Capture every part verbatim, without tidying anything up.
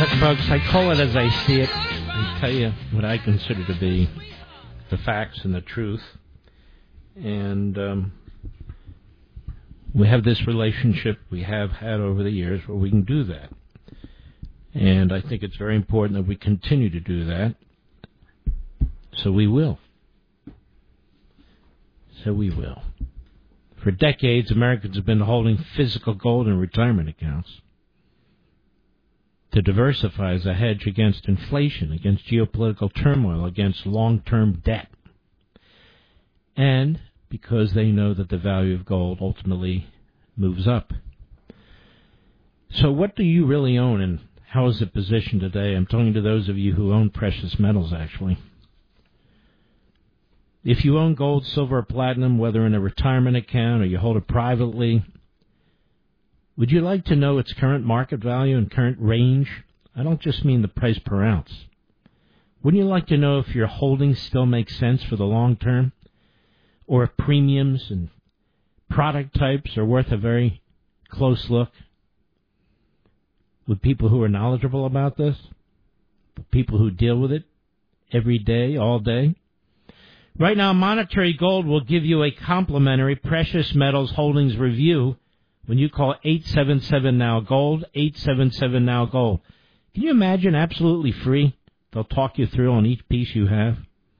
Look, folks, I call it as I see it. I tell you what I consider to be the facts and the truth. And um, we have this relationship we have had over the years where we can do that. And I think it's very important that we continue to do that. So we will. So we will. For decades, Americans have been holding physical gold in retirement accounts to diversify as a hedge against inflation, against geopolitical turmoil, against long-term debt. And because they know that the value of gold ultimately moves up. So what do you really own, and how is it positioned today? I'm talking to those of you who own precious metals, actually. If you own gold, silver, or platinum, whether in a retirement account or you hold it privately, would you like to know its current market value and current range? I don't just mean the price per ounce. Wouldn't you like to know if your holdings still make sense for the long term? Or if premiums and product types are worth a very close look? With people who are knowledgeable about this? People who deal with it every day, all day? Right now, Monetary Gold will give you a complimentary precious metals holdings review when you call eight seven seven now gold, eight seven seven now gold. Can you imagine? Absolutely free. They'll talk you through on each piece you have.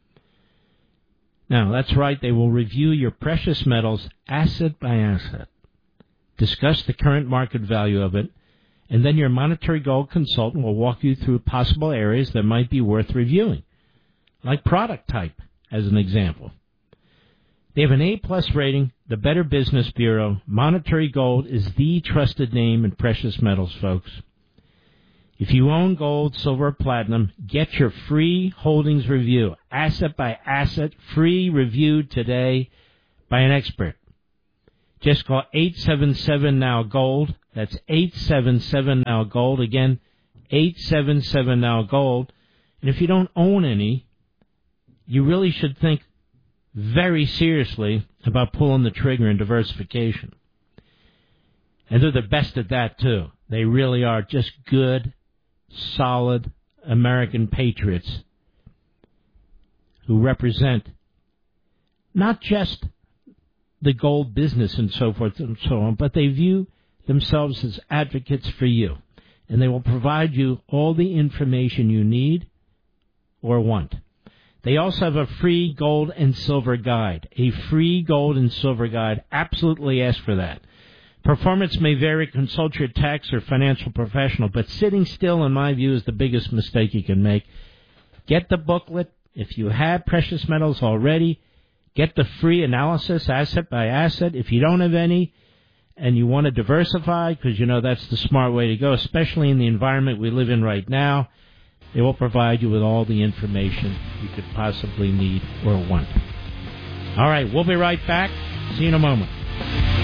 Now, that's right. They will review your precious metals asset by asset, discuss the current market value of it, and then your Monetary Gold consultant will walk you through possible areas that might be worth reviewing, like product type, as an example. They have an A-plus rating, the Better Business Bureau. Monetary Gold is the trusted name in precious metals, folks. If you own gold, silver, or platinum, get your free holdings review, asset by asset, free reviewed today by an expert. Just call eight seven seven now gold. That's eight seven seven now gold. Again, eight seven seven now gold. And if you don't own any, you really should think very seriously about pulling the trigger in diversification. And they're the best at that, too. They really are just good, solid American patriots who represent not just the gold business and so forth and so on, but they view themselves as advocates for you. And they will provide you all the information you need or want. They also have a free gold and silver guide. A free gold and silver guide. Absolutely ask for that. Performance may vary. Consult your tax or financial professional. But sitting still, in my view, is the biggest mistake you can make. Get the booklet. If you have precious metals already, get the free analysis, asset by asset. If you don't have any and you want to diversify, because you know that's the smart way to go, especially in the environment we live in right now, they will provide you with all the information you could possibly need or want. All right, we'll be right back. See you in a moment.